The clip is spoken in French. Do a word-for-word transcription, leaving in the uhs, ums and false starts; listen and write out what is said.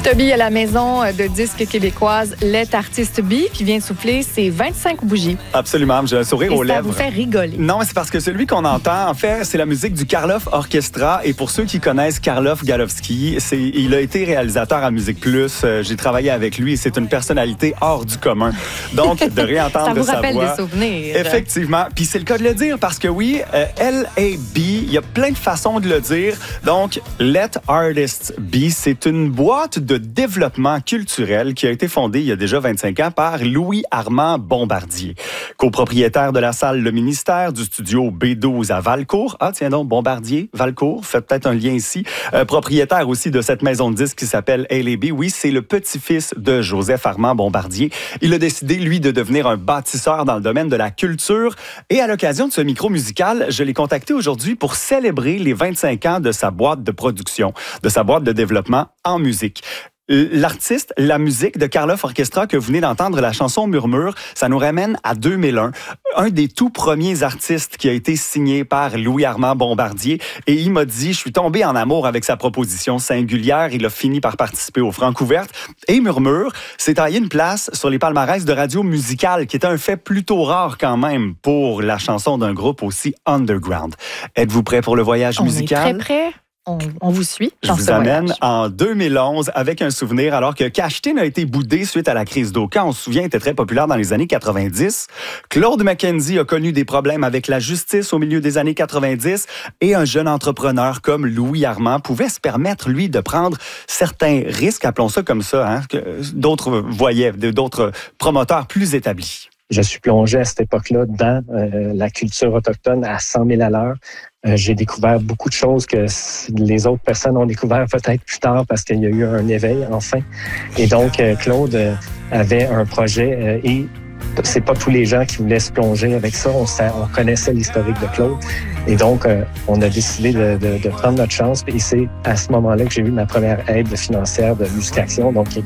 Toby à la maison de disques québécoise Let Artist Be qui vient de souffler ses vingt-cinq bougies. Absolument, j'ai un sourire Et aux ça lèvres. vous fait rigoler. Non, c'est parce que celui qu'on entend, en fait, c'est la musique du Karloff Orchestra. Et pour ceux qui connaissent Karloff Galowski, c'est, il a été réalisateur à Musique Plus. Euh, j'ai travaillé avec lui et c'est une personnalité hors du commun. Donc, de réentendre ça vous sa rappelle voix, des souvenirs. Effectivement. Puis c'est le cas de le dire parce que oui, euh, L A B, il y a plein de façons de le dire. Donc, Let Artists Be, c'est une boîte de développement culturel qui a été fondée il y a déjà vingt-cinq ans par Louis-Armand Bombardier, copropriétaire de la salle Le Ministère, du studio B douze à Valcourt. Ah, tiens donc, Bombardier, Valcourt, faites peut-être un lien ici. Euh, propriétaire aussi de cette maison de disques qui s'appelle L A B. Oui, c'est le petit-fils de Joseph Armand Bombardier. Il a décidé, lui, de devenir un bâtisseur dans le domaine de la culture. Et à l'occasion de ce micro musical, je l'ai contacté aujourd'hui pour célébrer les vingt-cinq ans de sa boîte de production, de sa boîte de développement en musique. L'artiste, la musique de Karloff Orchestra que vous venez d'entendre, la chanson Murmure, ça nous ramène à deux mille un. Un des tout premiers artistes qui a été signé par Louis-Armand Bombardier. Et il m'a dit, je suis tombé en amour avec sa proposition singulière. Il a fini par participer aux Francouvertes. Et Murmure s'est taillé une place sur les palmarès de radio musicale, qui était un fait plutôt rare quand même pour la chanson d'un groupe aussi underground. Êtes-vous prêt pour le voyage On musical? est très prêt. On, on vous suit. Je vous amène en deux mille onze avec un souvenir alors que Cachetin a été boudé suite à la crise d'Oka. On se souvient, il était très populaire dans les années quatre-vingt-dix. Claude McKenzie a connu des problèmes avec la justice au milieu des années quatre-vingt-dix et un jeune entrepreneur comme Louis-Armand pouvait se permettre, lui, de prendre certains risques, appelons ça comme ça, hein, que d'autres voyaient, d'autres promoteurs plus établis. Je suis plongé à cette époque-là dans euh, la culture autochtone à cent mille à l'heure. Euh, j'ai découvert beaucoup de choses que les autres personnes ont découvert peut-être plus tard parce qu'il y a eu un éveil, enfin. Et donc, euh, Claude euh, avait un projet euh, et c'est pas tous les gens qui voulaient se plonger avec ça. On, on connaissait l'historique de Claude. Et donc, euh, on a décidé de, de, de prendre notre chance. Et c'est à ce moment-là que j'ai eu ma première aide financière de Musicaction, donc qui est